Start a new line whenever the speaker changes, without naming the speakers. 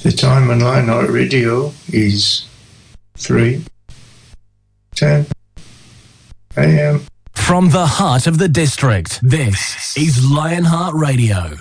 The time on Late Night Radio is 3:10 a.m.
From the heart of the district, this is Lionheart Radio.